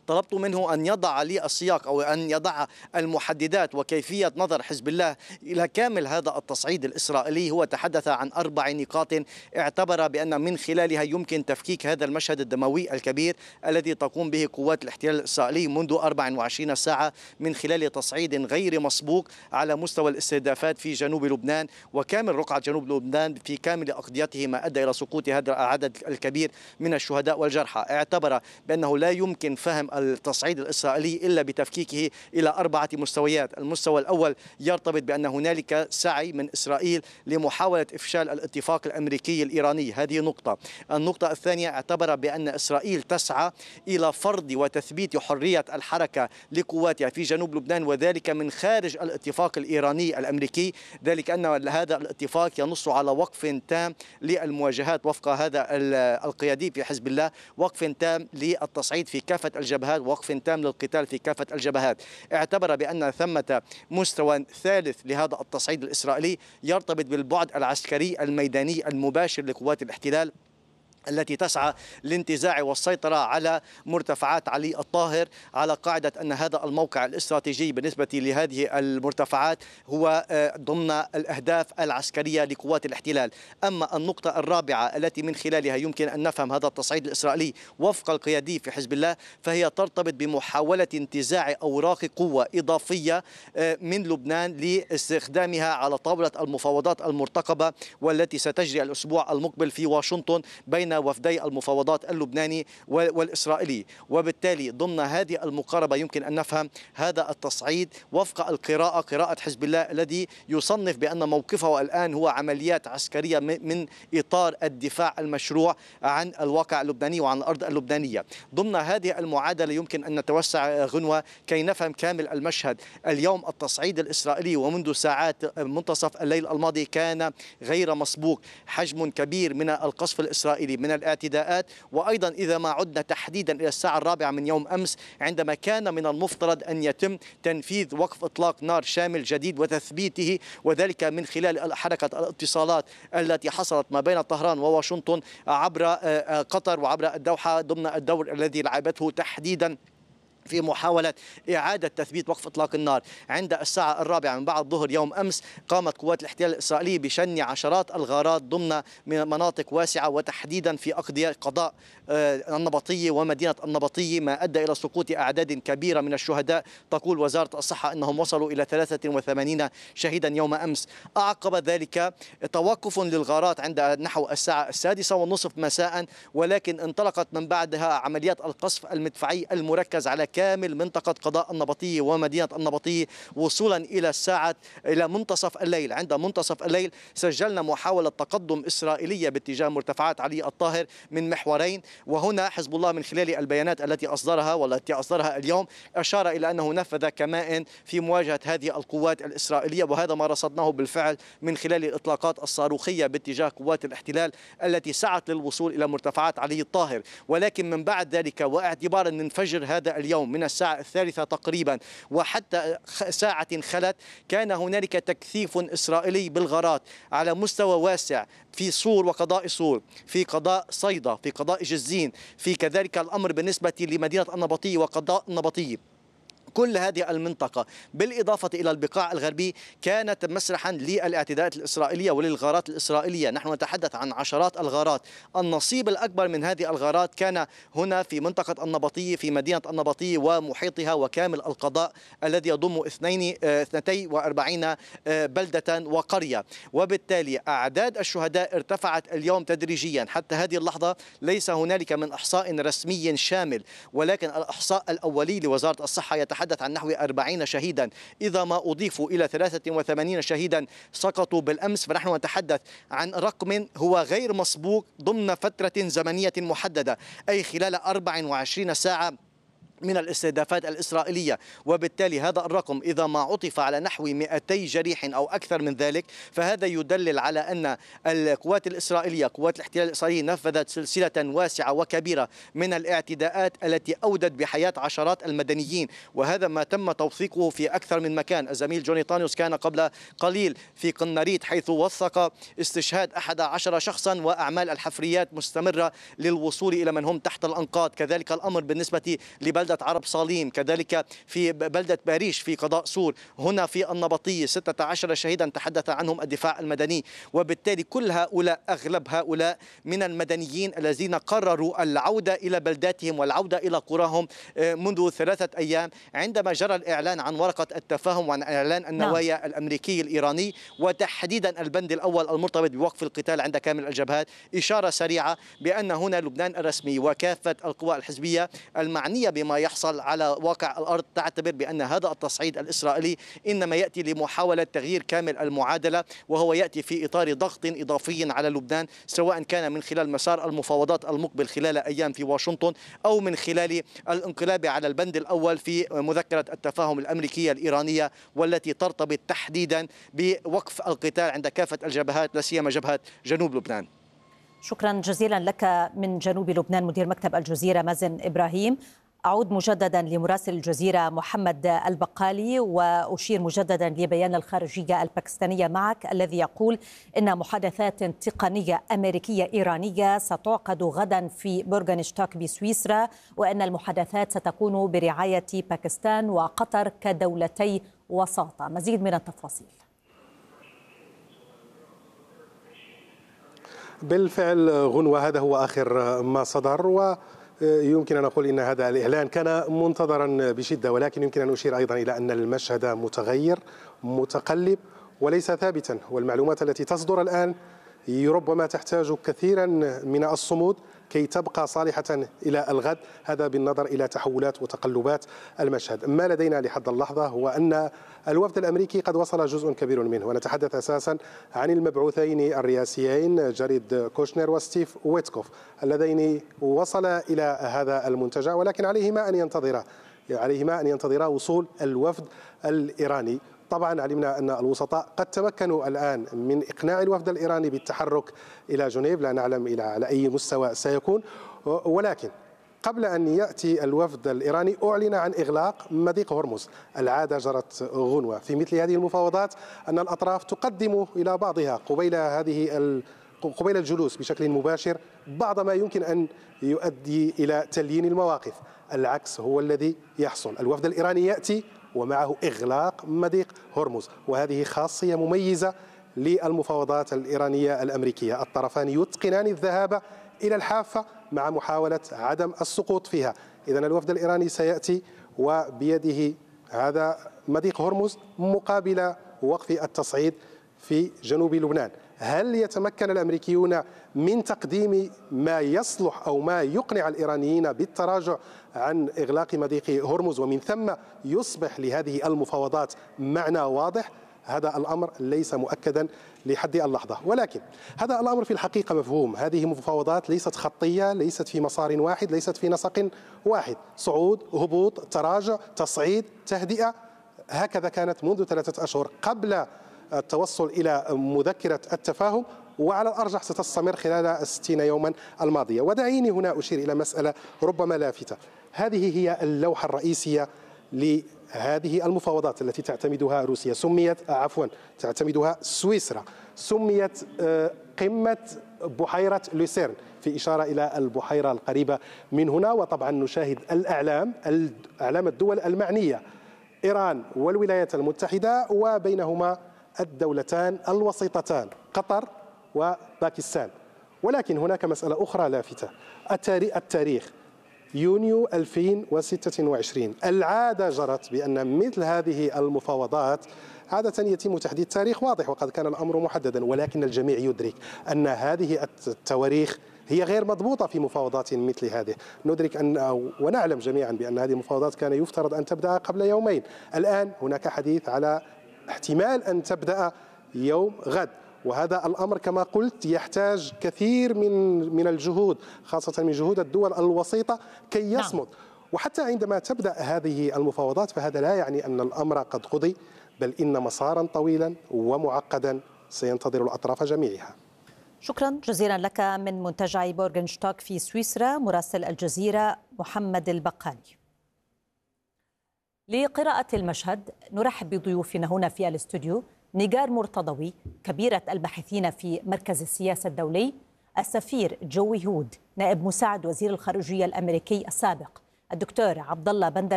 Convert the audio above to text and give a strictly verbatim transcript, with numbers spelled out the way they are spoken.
طلبت منه أن يضع لي السياق أو أن يضع المحددات وكيفية نظر حزب الله إلى كامل هذا التصعيد الإسرائيلي. هو تحدث عن أربع نقاط اعتبر بأن من خلالها يمكن تفكيك هذا المشهد الدموي الكبير الذي تقوم به قوات الاحتلال الإسرائيلي منذ أربع وعشرين ساعة من خلال تصعيد غير مسبوق على مستوى الاستهدافات في جنوب لبنان وكامل رقعة جنوب لبنان في كامل أقضيته، ما أدى إلى سقوط هذا العدد الكبير من الشهداء والجرحى. اعتبر بأنه لا يمكن فهم التصعيد الإسرائيلي إلا بتفكيكه إلى أربعة مستويات. المستوى الأول يرتبط بأن هنالك سعي من إسرائيل لمحاولة إفشال الاتفاق الأمريكي الإيراني، هذه نقطة. النقطة الثانية اعتبر بأن إسرائيل تسعى إلى فرض وتثبيت حرية الحركة لقواتها في جنوب لبنان وذلك من خارج الاتفاق الإيراني الأمريكي، ذلك أن هذا الاتفاق ينص على وقف تام للمواجهات وفق هذا القيادي في حزب الله، وقف تام للتصعيد في كافة الجبهات، وقف تام للقتال في كافة الجبهات. اعتبر بأن ثمة مستوى ثالث لهذا التصعيد الإسرائيلي يرتبط بالبعد العسكري الميداني المباشر لقوات الاحتلال التي تسعى لانتزاع والسيطرة على مرتفعات علي الطاهر، على قاعدة أن هذا الموقع الاستراتيجي بالنسبة لهذه المرتفعات هو ضمن الأهداف العسكرية لقوات الاحتلال. أما النقطة الرابعة التي من خلالها يمكن أن نفهم هذا التصعيد الإسرائيلي وفق القيادي في حزب الله فهي ترتبط بمحاولة انتزاع أوراق قوة إضافية من لبنان لاستخدامها على طاولة المفاوضات المرتقبة والتي ستجري الأسبوع المقبل في واشنطن بين وفدي المفاوضات اللبناني والإسرائيلي. وبالتالي ضمن هذه المقاربة يمكن أن نفهم هذا التصعيد وفق القراءة، قراءة حزب الله الذي يصنف بأن موقفه الآن هو عمليات عسكرية من إطار الدفاع المشروع عن الواقع اللبناني وعن الأرض اللبنانية. ضمن هذه المعادلة يمكن أن نتوسع غنوة كي نفهم كامل المشهد. اليوم التصعيد الإسرائيلي ومنذ ساعات منتصف الليل الماضي كان غير مسبوق، حجم كبير من القصف الإسرائيلي من الاعتداءات، وأيضا إذا ما عدنا تحديدا إلى الساعة الرابعة من يوم أمس عندما كان من المفترض أن يتم تنفيذ وقف إطلاق نار شامل جديد وتثبيته وذلك من خلال حركة الاتصالات التي حصلت ما بين طهران وواشنطن عبر قطر وعبر الدوحة ضمن الدور الذي لعبته تحديدا في محاولة إعادة تثبيت وقف إطلاق النار. عند الساعة الرابعة من بعد الظهر يوم أمس قامت قوات الاحتلال الإسرائيلي بشن عشرات الغارات ضمن مناطق واسعة وتحديدا في أقضية قضاء النبطية ومدينة النبطية، ما أدى إلى سقوط أعداد كبيرة من الشهداء. تقول وزارة الصحة أنهم وصلوا إلى ثلاثة وثمانين شهيدا يوم أمس. أعقب ذلك توقف للغارات عند نحو الساعة السادسة والنصف مساء، ولكن انطلقت من بعدها عمليات القصف المدفعي المركز على كامل منطقة قضاء النبطية ومدينة النبطية وصولا إلى الساعة إلى منتصف الليل. عند منتصف الليل سجلنا محاولة تقدم إسرائيلية باتجاه مرتفعات علي الطاهر من محورين، وهنا حزب الله من خلال البيانات التي أصدرها والتي أصدرها اليوم أشار إلى أنه نفذ كمائن في مواجهة هذه القوات الإسرائيلية، وهذا ما رصدناه بالفعل من خلال الإطلاقات الصاروخية باتجاه قوات الاحتلال التي سعت للوصول إلى مرتفعات علي الطاهر. ولكن من بعد ذلك واعتبارا أن انفجر هذا اليوم من الساعة الثالثة تقريبا وحتى ساعة خلت كان هنالك تكثيف إسرائيلي بالغارات على مستوى واسع في صور وقضاء صور، في قضاء صيدا، في قضاء جزين، في كذلك الأمر بالنسبة لمدينة النبطية وقضاء النبطية. كل هذه المنطقة بالإضافة إلى البقاع الغربي كانت مسرحا للاعتداءات الإسرائيلية وللغارات الإسرائيلية. نحن نتحدث عن عشرات الغارات. النصيب الأكبر من هذه الغارات كان هنا في منطقة النبطية في مدينة النبطية ومحيطها وكامل القضاء الذي يضم اثنين اثنتي وأربعين بلدة وقرية. وبالتالي أعداد الشهداء ارتفعت اليوم تدريجيا. حتى هذه اللحظة ليس هنالك من إحصاء رسمي شامل، ولكن الإحصاء الأولي لوزارة الصحة يتحدث عن نحو أربعين شهيدا. إذا ما أضيفوا إلى ثلاثة وثمانين شهيدا سقطوا بالأمس فنحن نتحدث عن رقم هو غير مسبوق ضمن فترة زمنية محددة، أي خلال أربع وعشرين ساعة من الاستهدافات الإسرائيلية. وبالتالي هذا الرقم إذا ما عطف على نحو مئتي جريح أو أكثر من ذلك فهذا يدلل على أن القوات الإسرائيلية قوات الاحتلال الإسرائيلي نفذت سلسلة واسعة وكبيرة من الاعتداءات التي أودت بحياة عشرات المدنيين، وهذا ما تم توثيقه في أكثر من مكان. الزميل جوني طانيوس كان قبل قليل في قناريت حيث وثق استشهاد أحد عشر شخصا وأعمال الحفريات مستمرة للوصول إلى من هم تحت الأنقاض. كذلك الأمر بالنسبة لبلدة بلدة عرب صاليم، كذلك في بلدة باريش في قضاء سور، هنا في النبطية ستة عشر شهيدا تحدث عنهم الدفاع المدني. وبالتالي كل هؤلاء أغلب هؤلاء من المدنيين الذين قرروا العودة إلى بلداتهم والعودة إلى قراهم منذ ثلاثة أيام عندما جرى الإعلان عن ورقة التفاهم وعن إعلان النوايا نعم. الأمريكي الإيراني، وتحديدا البند الأول المرتبط بوقف القتال عند كامل الجبهات. إشارة سريعة بأن هنا لبنان الرسمي وكافة القوى الحزبية المعنية بما يحصل على واقع الأرض تعتبر بأن هذا التصعيد الإسرائيلي إنما يأتي لمحاولة تغيير كامل المعادلة، وهو يأتي في إطار ضغط إضافي على لبنان، سواء كان من خلال مسار المفاوضات المقبل خلال أيام في واشنطن أو من خلال الانقلاب على البند الأول في مذكرة التفاهم الأمريكية الإيرانية، والتي ترتبط تحديدا بوقف القتال عند كافة الجبهات لا سيما جبهة جنوب لبنان. شكرا جزيلا لك من جنوب لبنان مدير مكتب الجزيرة مازن إبراهيم. أعود مجددا لمراسل الجزيرة محمد البقالي، وأشير مجددا لبيان الخارجية الباكستانية معك الذي يقول إن محادثات تقنية أمريكية إيرانية ستعقد غدا في بورغنشتاك بسويسرا، وأن المحادثات ستكون برعاية باكستان وقطر كدولتي وساطة. مزيد من التفاصيل. بالفعل غنوة، هذا هو آخر ما صدر، ويمكن أن نقول إن هذا الإعلان كان منتظرا بشدة، ولكن يمكن أن نشير أيضا إلى أن المشهد متغير متقلب وليس ثابتا، والمعلومات التي تصدر الآن ربما تحتاج كثيرا من الصمود كي تبقى صالحة إلى الغد، هذا بالنظر إلى تحولات وتقلبات المشهد. ما لدينا لحد اللحظة هو أن الوفد الأمريكي قد وصل جزء كبير منه، ونتحدث أساسا عن المبعوثين الرئاسيين جاريد كوشنر وستيف ويتكوف اللذين وصلا إلى هذا المنتجع، ولكن عليهما أن ينتظرا عليهما أن ينتظرا وصول الوفد الإيراني. طبعا علمنا أن الوسطاء قد تمكنوا الآن من إقناع الوفد الإيراني بالتحرك إلى جنيف، لا نعلم إلى على أي مستوى سيكون، ولكن قبل أن يأتي الوفد الإيراني أعلن عن إغلاق مضيق هرمز. العادة جرت غنوة في مثل هذه المفاوضات أن الأطراف تقدم إلى بعضها قبيل هذه قبيل الجلوس بشكل مباشر بعض ما يمكن أن يؤدي إلى تليين المواقف. العكس هو الذي يحصل، الوفد الإيراني يأتي ومعه إغلاق مضيق هرمز، وهذه خاصية مميزة للمفاوضات الإيرانية الأمريكية. الطرفان يتقنان الذهاب إلى الحافة مع محاولة عدم السقوط فيها. إذن الوفد الإيراني سيأتي وبيده هذا مضيق هرمز مقابل وقف التصعيد في جنوب لبنان. هل يتمكن الأمريكيون من تقديم ما يصلح أو ما يقنع الإيرانيين بالتراجع عن إغلاق مضيق هرمز، ومن ثم يصبح لهذه المفاوضات معنى واضح؟ هذا الأمر ليس مؤكدا لحد اللحظة، ولكن هذا الأمر في الحقيقة مفهوم. هذه مفاوضات ليست خطية، ليست في مسار واحد، ليست في نسق واحد، صعود، هبوط، تراجع، تصعيد، تهدئة، هكذا كانت منذ ثلاثة أشهر قبل التوصل إلى مذكرة التفاهم، وعلى الأرجح ستستمر خلال الستين يوما الماضية. ودعيني هنا أشير إلى مسألة ربما لافتة. هذه هي اللوحة الرئيسية لهذه المفاوضات التي تعتمدها روسيا، سميت عفوا تعتمدها سويسرا، سميت قمة بحيرة لوسيرن في إشارة إلى البحيرة القريبة من هنا. وطبعا نشاهد الأعلام أعلام الدول المعنية، إيران والولايات المتحدة، وبينهما الدولتان الوسيطتان قطر وباكستان. ولكن هناك مسألة أخرى لافتة، التاريخ يونيو ألفين وستة وعشرين. العادة جرت بأن مثل هذه المفاوضات عادة يتم تحديد تاريخ واضح، وقد كان الأمر محددا، ولكن الجميع يدرك أن هذه التواريخ هي غير مضبوطة في مفاوضات مثل هذه. ندرك أن ونعلم جميعا بأن هذه المفاوضات كان يفترض أن تبدأ قبل يومين، الآن هناك حديث على احتمال أن تبدأ يوم غد، وهذا الأمر كما قلت يحتاج كثير من من الجهود، خاصة من جهود الدول الوسيطة كي يصمد. نعم. وحتى عندما تبدأ هذه المفاوضات فهذا لا يعني أن الأمر قد قضي، بل إن مسارا طويلا ومعقدا سينتظر الأطراف جميعها. شكرا جزيلا لك من منتجع بورغنشتاك في سويسرا مراسل الجزيرة محمد البقالي. لقراءة المشهد نرحب بضيوفنا هنا في الاستوديو: نيجار مرتضوي كبيرة الباحثين في مركز السياسة الدولي، السفير جوي هود نائب مساعد وزير الخارجية الأمريكي السابق، الدكتور عبد الله بندر